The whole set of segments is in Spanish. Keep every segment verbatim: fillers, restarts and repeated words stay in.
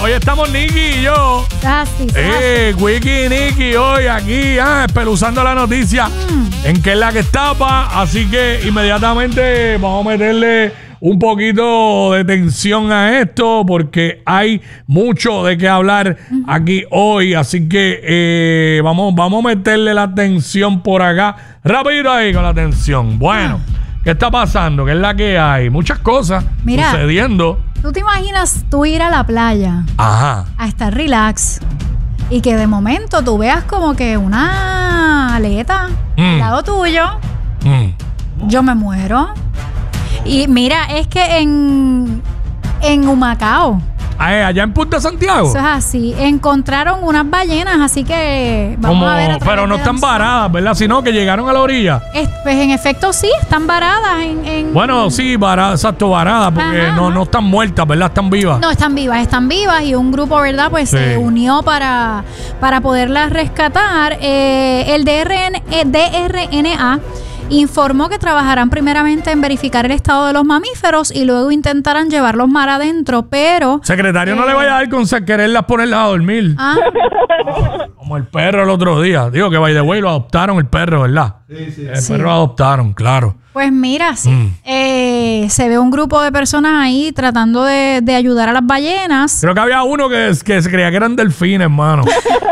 Hoy estamos Nicky y yo. Así, Eh, Wiki y Nicky hoy aquí, ah, espeluzando la noticia mm. en que es la que estaba. Así que inmediatamente vamos a meterle un poquito de tensión a esto porque hay mucho de qué hablar mm. aquí hoy. Así que eh, vamos, vamos a meterle la tensión por acá. Rapidito ahí con la tensión. Bueno, ah. ¿qué está pasando? ¿Qué es la que hay? Muchas cosas Mira, sucediendo. ¿Tú te imaginas tú ir a la playa Ajá. a estar relax y que de momento tú veas como que una aleta mm. al lado tuyo? Mm. Yo me muero. Y mira, es que en, en Humacao, Ah, allá en Punta Santiago. Eso es así. Encontraron unas ballenas, así que vamos Como, a ver. A pero no están varadas, ¿verdad? Sino que llegaron a la orilla. Es, pues en efecto sí, están varadas. En, en... Bueno, sí, varadas, exacto, varadas, porque Ajá, no, ajá. no están muertas, ¿verdad? Están vivas. No, están vivas, están vivas y un grupo, ¿verdad? Pues Sí. se unió para, para poderlas rescatar. Eh, el D R N, eh, D R N A informó que trabajarán primeramente en verificar el estado de los mamíferos y luego intentarán llevarlos mar adentro, pero... Secretario, eh, no le vaya a dar con quererlas ponerlas a dormir. Ah. Como el perro el otro día. Digo que, by the way, lo adoptaron el perro, ¿verdad? Sí, sí. El sí. perro lo adoptaron, claro. Pues mira, sí. Mm. Eh, se ve un grupo de personas ahí tratando de, de ayudar a las ballenas. Creo que había uno que, que se creía que eran delfines, hermano.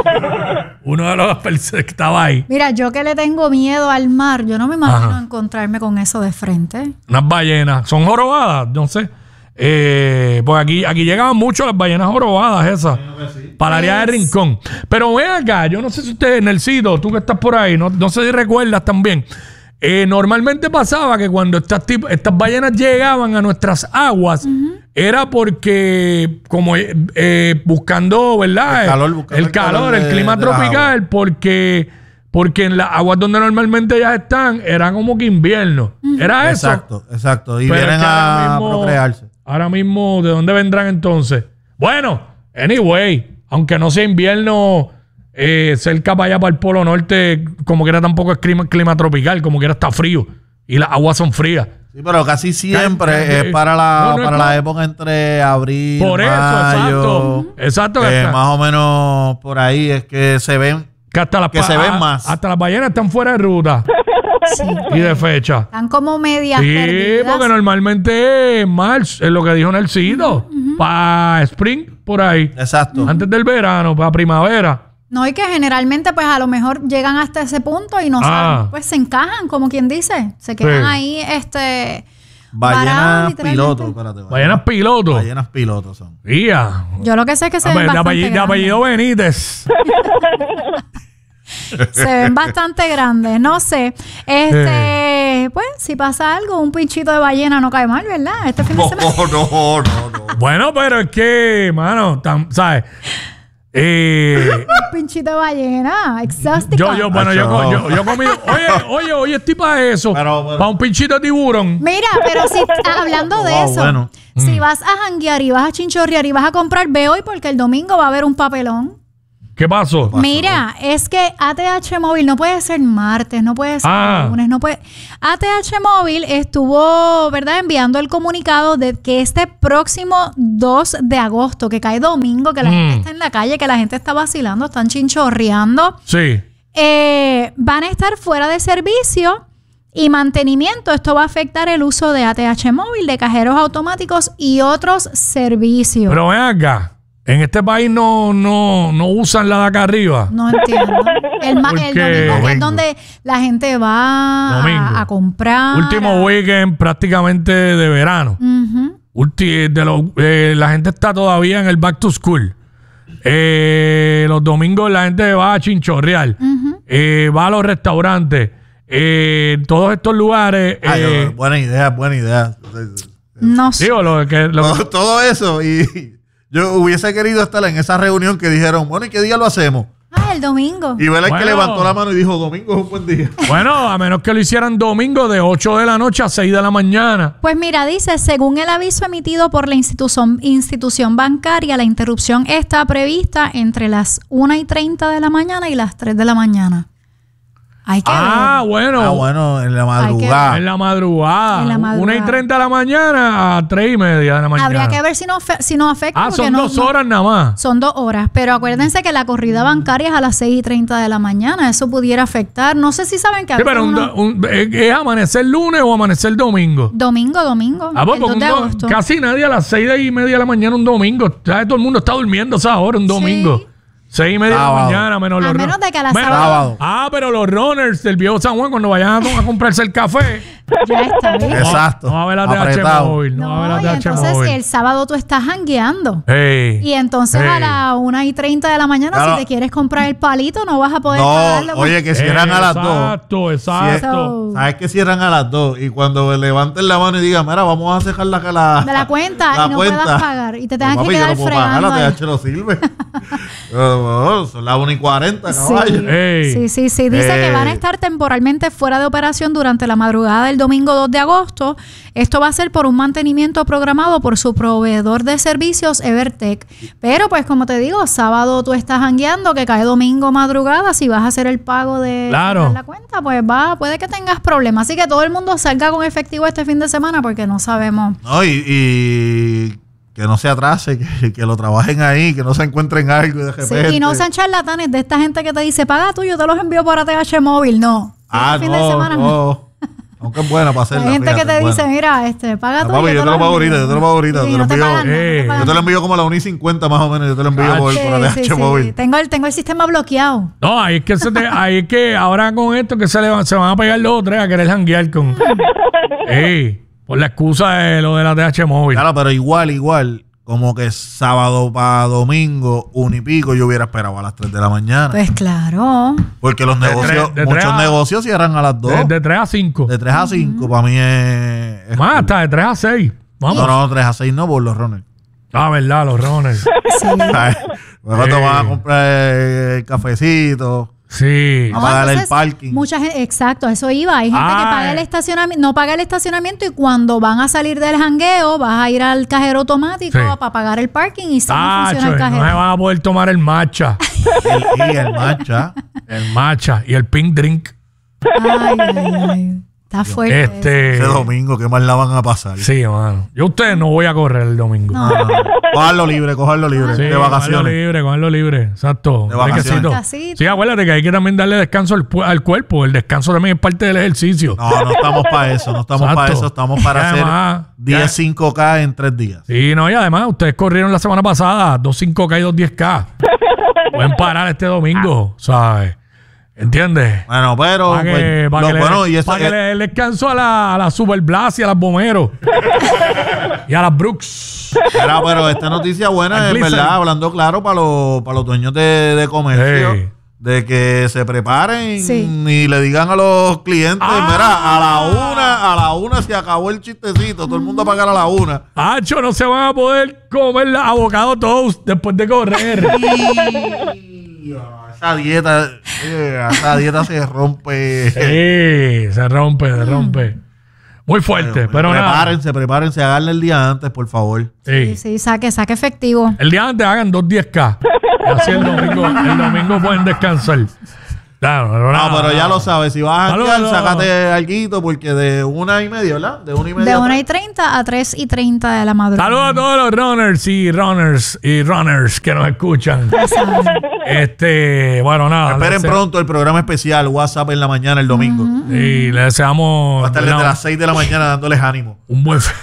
Uno de los que estaba ahí. Mira, yo que le tengo miedo al mar, yo no me imagino Ajá. encontrarme con eso de frente. Unas ballenas. Son jorobadas, no sé. Eh, pues aquí, aquí llegaban mucho las ballenas jorobadas esas. Sí. Para el área de Rincón. Pero ven acá, yo no sé si ustedes, Nelsito, tú que estás por ahí, no, no sé si recuerdas también. Eh, normalmente pasaba que cuando estas, tip- estas ballenas llegaban a nuestras aguas, uh-huh. era porque, como eh, eh, buscando, ¿verdad? El calor, buscando el, el calor, calor de, el clima tropical, porque, porque en las aguas donde normalmente ellas están, eran como que invierno. Uh-huh. ¿Era eso? Exacto, exacto. Y Pero vienen a mismo, procrearse. Ahora mismo, ¿de dónde vendrán entonces? Bueno, anyway, aunque no sea invierno... Eh, cerca para allá para el Polo Norte, como que era tampoco es clima, clima tropical, como que era está frío y las aguas son frías. Sí, pero casi siempre Cal- es para la no, no para es la época entre abril, por eso, mayo, exacto, exacto. Eh, más o menos por ahí es que se ven que, hasta las que se ven más. Hasta las ballenas están fuera de ruta. Sí, y de fecha. Están como medias sí, perdidas. porque normalmente es marzo, es lo que dijo Nelsito, uh-huh, uh-huh. para spring, por ahí. Exacto. Antes del verano, para primavera. No, y que generalmente pues a lo mejor llegan hasta ese punto y no ah. saben, pues se encajan, como quien dice. Se quedan sí. ahí, este... Ballenas pilotos, espérate. Ballenas pilotos. Ballenas pilotos son. Yeah. Yo lo que sé es que se a ven ver, bastante de apellido, de apellido Benítez. Se ven bastante grandes, no sé. Este, eh. pues, si pasa algo, un pinchito de ballena no cae mal, ¿verdad? Este fin de no, semana. No, no, no, no. Bueno, pero es que, mano, tan, ¿sabes? Eh, un pinchito de ballena, exótica. Yo, yo, bueno, yo, yo, yo comí. Oye, oye, oye, estoy para eso. Para un pinchito de tiburón. Mira, pero si hablando de wow, eso, bueno. si mm. vas a janguear y vas a chinchorrear y vas a comprar, ve hoy porque el domingo va a haber un papelón. ¿Qué pasó? ¿Qué pasó? Mira, es que A T H Móvil no puede ser martes, no puede ser ah. lunes, no puede. A T H Móvil estuvo, ¿verdad?, enviando el comunicado de que este próximo dos de agosto, que cae domingo, que la mm. gente está en la calle, que la gente está vacilando, están chinchorreando. Sí. Eh, van a estar fuera de servicio y mantenimiento. Esto va a afectar el uso de A T H Móvil, de cajeros automáticos y otros servicios. Pero ven acá. En este país no, no, no usan la de acá arriba. No entiendo. El, ma- el domingo, domingo es donde la gente va a, a comprar. Último weekend prácticamente de verano. Uh-huh. Ulti- de lo, eh, la gente está todavía en el back to school. Eh, los domingos la gente va a chinchorrear. Uh-huh. Eh, va a los restaurantes. Eh, todos estos lugares. Ay, eh, buena idea, buena idea. No sé. Digo, lo que, lo todo, todo eso y... Yo hubiese querido estar en esa reunión que dijeron, bueno, ¿y qué día lo hacemos? Ah, el domingo. Y ver el bueno, que levantó la mano y dijo, domingo es un buen día. Bueno, a menos que lo hicieran domingo de ocho de la noche a seis de la mañana. Pues mira, dice, según el aviso emitido por la institución, institución bancaria, la interrupción está prevista entre las una y treinta de la mañana y las tres de la mañana. Hay que Ah, ver. bueno. Ah, bueno, en la madrugada. En la madrugada. En la madrugada. Una y treinta de la mañana a tres y media de la mañana. Habría que ver si nos, fe- si nos afecta. Ah, porque son no- dos no- horas nada más. Son dos horas, pero acuérdense que la corrida bancaria es a las seis y treinta de la mañana. Eso pudiera afectar. No sé si saben que a Sí, veces pero un uno- do- un- ¿es es amanecer lunes o amanecer domingo? domingo, domingo. Ah, pues, el dos porque de un do- agosto. casi nadie a las seis y media de la mañana un domingo. Ya todo el mundo está durmiendo a esa hora, un domingo. Seis y media de la Sábado. mañana, menos A los menos ru- de que a la Menos- sábado. Ah, pero los runners del viejo San Juan, cuando vayan a, a comprarse el café, Ya está bien. Exacto. no va a haber la T H Apretado. móvil. No, va a No, haber la y T H entonces móvil. el sábado tú estás jangueando. Ey. Y entonces Ey. a las una y treinta de la mañana, Claro. si te quieres comprar el palito, no vas a poder No, pagarlo. oye, que cierran a las dos. Exacto, exacto. ¿Sabes que cierran a las dos? Y cuando levanten la mano y digan, mira, vamos a cejar la, la, de la cuenta la y no cuenta. puedas pagar. Y te tengas Pues, que papi, yo quedar no puedo pagar, fregando. la ahí. T H no sirve. Oh, son las una y cuarenta, caballo. Sí. Ey. Sí, sí, sí. Dice Eh. que van a estar temporalmente fuera de operación durante la madrugada del domingo dos de agosto. Esto va a ser por un mantenimiento programado por su proveedor de servicios, Evertech. Pero pues como te digo, sábado tú estás jangueando, que cae domingo madrugada. Si vas a hacer el pago de Claro. la cuenta, pues va, puede que tengas problemas. Así que todo el mundo salga con efectivo este fin de semana porque no sabemos. No, y, y que no se atrase, que, que lo trabajen ahí, que no se encuentren algo de Sí, repente. y no sean charlatanes de esta gente que te dice, paga tú, yo te los envío por A T H móvil. No. Ah, Este no, fin de semana no. no. Aunque es buena para hacerla. Hay gente fíjate, que te es dice, buena. mira, este, paga No, tú. papi, yo te lo los pago envío. ahorita, yo te lo pago ahorita, Sí, te lo no te envío. pagan nada, no te Eh, pagan Yo te lo nada. envío como a la una y cincuenta más o menos. Yo te lo envío por, Sí, por A T H sí, sí. móvil. Tengo el, tengo el sistema bloqueado. No, ahí es que, se te- ahí es que ahora con esto que se, le, van- se van a pegar los tres a querer janguear con... Ey, por la excusa de lo de la T H móvil. Claro, pero igual, igual, como que sábado para domingo, un y pico, yo hubiera esperado a las tres de la mañana. Pues claro. Porque los De negocios, tres- de tres muchos a- negocios cierran a las dos. De, de tres a cinco. De tres a cinco, para mí es. es Más, cool. hasta de tres a seis. Vamos. No, no, tres a seis no por los runners. Ah, verdad, los runners. Sí. ¿Sabes? Luego te Eh. vas a comprar el cafecito, Sí. a pagar el entonces, parking. Mucha gente, exacto, eso iba. Hay gente Ah, que paga el eh. estacionamiento, no paga el estacionamiento y cuando van a salir del jangueo, vas a ir al cajero automático Sí. para pagar el parking y sí no Tacho, funciona el no cajero. se van a poder tomar el matcha. El, y el matcha. El matcha y el pink drink. Ay, ay, ay. Está fuerte. eso. Este. Ese domingo, ¿qué más la van a pasar? Sí, mano. Yo a ustedes no voy a correr el domingo. No. No, no, no. Cogerlo libre, cogerlo libre. Sí, de cogerlo vacaciones. libre, cogerlo libre. Exacto. De vacaciones. Fresquecito. Casito. Sí, acuérdate que hay que también darle descanso al, pu- al cuerpo. El descanso también es parte del ejercicio. No, no estamos para eso, no estamos Exacto. para eso, estamos para Y hacer además, ya- diez cinco K en tres días. Sí, no, y además ustedes corrieron la semana pasada dos cinco K y dos diez K. Pueden parar este domingo, ¿sabes? ¿Entiendes? Bueno, pero Para que, pues, pa' lo que le- bueno y eso pa' que es- le, le descanso a la, a la Super Blast y a las Bomberos. y a las Brooks. Era, pero esta noticia buena Al es Blizzard. verdad, hablando claro para los, para los dueños de, de comercio, Sí. de que se preparen Sí. y le digan a los clientes, Ah. mira, a la una, a la una se acabó el chistecito, todo el mundo a pagar a la una. Hacho, no se van a poder comer la avocado toast después de correr. Y, esa dieta, eh, esa dieta se rompe. Sí, se rompe, se rompe. Muy fuerte, pero nada. prepárense, prepárense, háganle el día antes, por favor. Sí. Sí, sí, saque, saque efectivo. El día antes hagan dos diez K. Y así el domingo, el domingo pueden descansar. Claro, pero No, nada, pero ya nada. lo sabes, si vas a Saludos, janguear, saludos. sácate alguito, porque de una y media, ¿verdad? De una y media. De a una tres. y treinta a tres y treinta de la madrugada. Saludos a todos los runners y runners y runners que nos escuchan. Este, bueno, nada. Esperen le dese- pronto el programa especial WhatsApp en la mañana el domingo. Y le deseamos Va a estar ¿verdad? desde las seis de la mañana dándoles ánimo. un buen fin.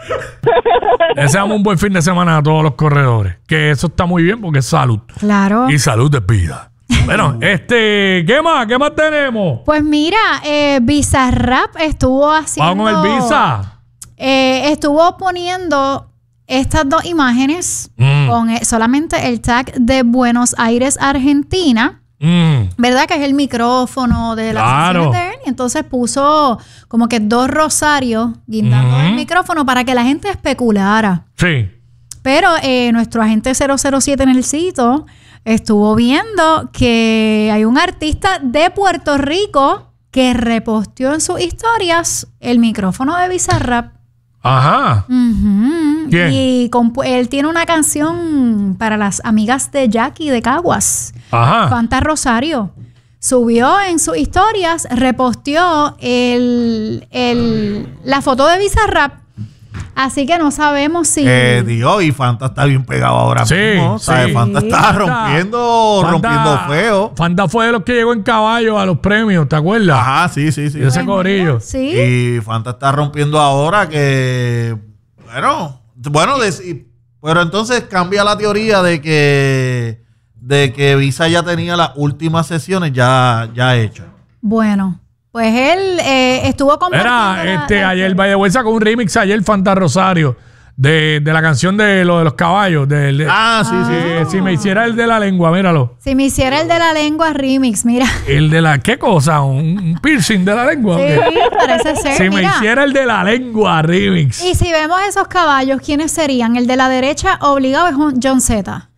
Le deseamos un buen fin de semana a todos los corredores. Que eso está muy bien porque es salud. Claro. Y salud es vida. Bueno, este, ¿qué más? ¿Qué más tenemos? Pues mira, eh, Bizarrap estuvo haciendo... Vamos con el Visa. Eh, estuvo poniendo estas dos imágenes Mm. con eh, solamente el tag de Buenos Aires, Argentina. Mm. ¿Verdad? Que es el micrófono de las Claro. sesiones de él. Y entonces puso como que dos rosarios guindando Ujú. el micrófono para que la gente especulara. Sí. Pero eh, nuestro agente cero cero siete en el sitio estuvo viendo que hay un artista de Puerto Rico que reposteó en sus historias el micrófono de Bizarrap. Ajá. Ujú. ¿Quién? Y compu- él tiene una canción para las amigas de Jackie de Caguas. Ajá. Fanta Rosario. subió en sus historias, reposteó el, el, la foto de Bizarrap. Así que no sabemos si... Eh, Dios, y Fanta está bien pegado ahora Sí, mismo. ¿sabes? sí. Fanta está rompiendo, Fanta- rompiendo feo. Fanta fue de los que llegó en caballo a los premios, ¿te acuerdas? Ajá, sí, sí, sí. Y ese Pues corillo. mira, sí. Y Fanta está rompiendo ahora que... Bueno, bueno, de- pero entonces cambia la teoría de que de que Visa ya tenía las últimas sesiones ya, ya hechas. Bueno, pues él eh, estuvo compartiendo... Era, la- este, la- ayer, by the way, sacó un remix ayer, Fanta Rosario, de, de la canción de lo de los caballos. De, de- Ah, sí, sí. eh, si me hiciera el de la lengua, míralo. Si me hiciera el de la lengua remix, mira. El de la, ¿qué cosa? ¿Un, un piercing de la lengua? ¿o Sí, qué? parece ser. Si me mira. hiciera el de la lengua remix. Y si vemos esos caballos, ¿quiénes serían? El de la derecha obligado es un John Z.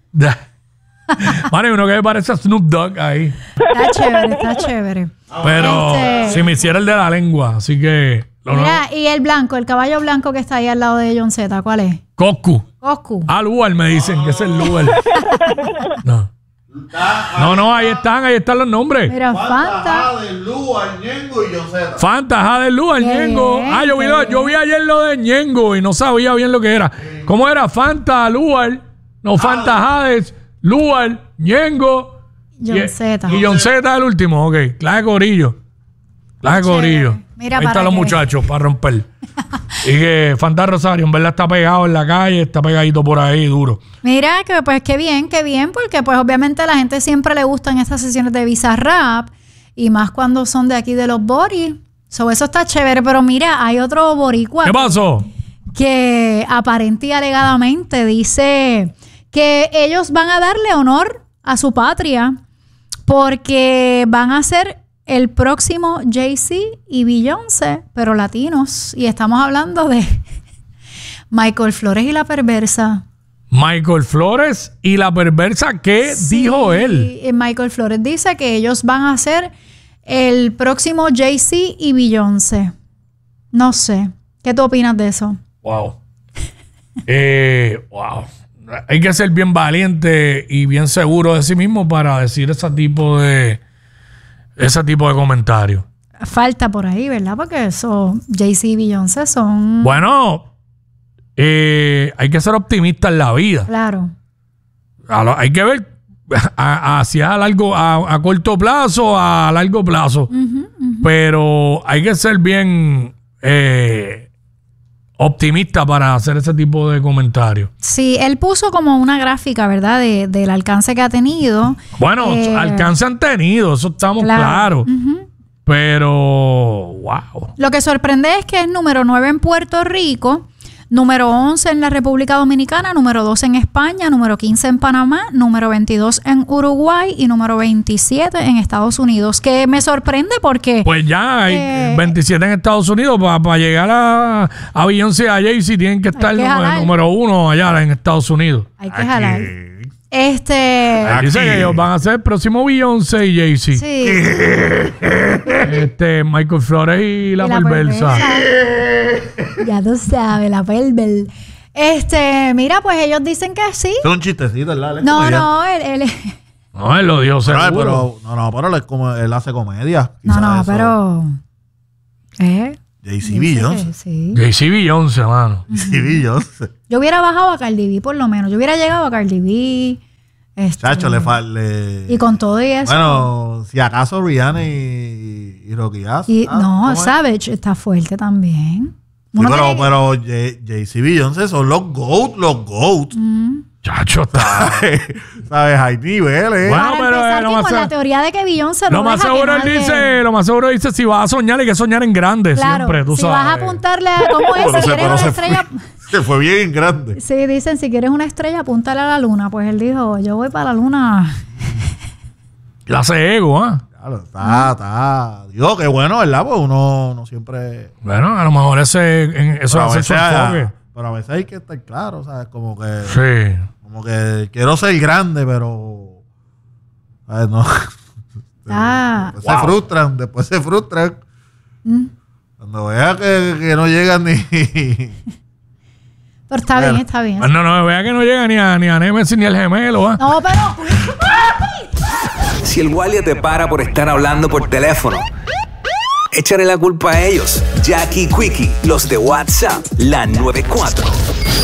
Vale, uno que me parece a Snoop Dogg ahí. Está chévere, está chévere. Pero Este- si me hiciera el de la lengua, así que... Lo Mira, y el blanco, el caballo blanco que está ahí al lado de John Z, ¿cuál es? Coscu. Coscu. Ah, Lugar me dicen que es el Lugar. No. No, no, ahí están, ahí están los nombres. Mira, Fanta. Ñengo y Yoseta. Fanta, Jade Lugar, Qué Ñengo. bien, Ah, yo vi, qué lo- bien. yo vi ayer lo de Ñengo y no sabía bien lo que era. ¿Cómo era? Fanta, Lugar. No, Fanta, Jades, Lugar, Ñengo. John y- Z. Y John Z el último, ok. Clase de corillo. Clase de Chévere. corillo. Mira, Ahí para están los que- muchachos para romper. Y que Fanta Rosario, en verdad, está pegado en la calle, está pegadito por ahí, duro. Mira, que pues qué bien, qué bien, porque pues obviamente a la gente siempre le gustan estas sesiones de Bizarrap y más cuando son de aquí de los Boris. So, eso está chévere, pero mira, hay otro boricua ¿Qué pasó? que aparente y alegadamente dice que ellos van a darle honor a su patria porque van a ser el próximo Jay-Z y Beyoncé, pero latinos. Y estamos hablando de Michael Flores y La Perversa. Michael Flores y La Perversa, ¿qué dijo él? Y Michael Flores dice que ellos van a ser el próximo Jay-Z y Beyoncé. No sé. ¿Qué tú opinas de eso? Wow. eh, wow. Hay que ser bien valiente y bien seguro de sí mismo para decir ese tipo de ese tipo de comentarios. Falta por ahí, ¿verdad? Porque eso, Jay-Z y Beyoncé son... Bueno, eh, hay que ser optimista en la vida. Claro. A lo- hay que ver a- hacia largo, a, a corto plazo, a largo plazo. Ujú, ujú. Pero hay que ser bien eh, optimista para hacer ese tipo de comentarios. Sí, él puso como una gráfica, ¿verdad? De, del alcance que ha tenido. Bueno, Eh, alcance han tenido, eso estamos claro. claros. Ujú. Pero, wow. Lo que sorprende es que es número nueve en Puerto Rico, número once en la República Dominicana, número doce en España, número quince en Panamá, número veintidós en Uruguay y número veintisiete en Estados Unidos. Que me sorprende porque... Pues ya hay Eh, veintisiete en Estados Unidos. Para llegar a, a Beyoncé y a Jay-Z tienen que estar que número, jalar. número uno allá en Estados Unidos. hay que jalar. Aquí. Este... Aquí. Dice que ellos van a ser el próximo Beyoncé y Jay-Z. Sí. Este, Michael Flores y La, Y la Perversa. perversa. Ya tú sabes, la perver. Este, mira, pues ellos dicen que sí. Es un chistecito, ¿verdad? Él es No, comediante. no, él, él- No, él lo dijo Pero, seguro. pero, no, no, pero él, es como, él hace comedia. no, Quizás no, eso- pero... ¿Eh? Jay-Z Dice Beyoncé. que sí. Jay-Z y Beyoncé, mano. Jay-Z Beyoncé. Yo hubiera bajado a Cardi B por lo menos. Yo hubiera llegado a Cardi B. Este, Chacho, le falta. y con todo y eso. Bueno, si acaso Rihanna y, y Rocky Ass, y, ah, no, ¿cómo es? Savage está fuerte también. Sí, Uno pero, tiene que- pero Jay- Jay-Z y Beyoncé son los GOAT, los GOAT. Mm. Chacho, está. ¿Sabes? Hay niveles. Bueno, Para pero, empezar, eh, lo que más con se- la teoría de que Beyoncé no Lo más deja que seguro él nadie- dice, lo más seguro dice, si vas a soñar, hay que soñar en grande Claro, siempre, tú si sabes. vas a apuntarle a... ¿Cómo es? Pero Si se- quieres pero una se estrella... fue, se fue bien grande. Sí, dicen, si quieres una estrella, apúntale a la luna. Pues él dijo, yo voy para la luna. Clase ego, ¿ah? Claro, está, está. Digo, qué bueno, ¿verdad? Pues uno, uno siempre. Bueno, a lo mejor ese, en- eso pero, a hace su veces, enfoque. pero a veces hay que estar claro, ¿sabes? Como que. Sí. Como que quiero ser grande, pero. ¿Sabes? No. Ah. Después Wow. se frustran, después se frustran. Mm. Cuando vean que, que no llegan ni. Pero está Bueno. bien, está bien. Bueno, no, vea que no llega ni a, ni a Nemesis ni al gemelo, ¿ah? No, pero... Si el guardia te para por estar hablando por teléfono, échale la culpa a ellos. Jackie Quickie, los de WhatsApp, la noventa y cuatro.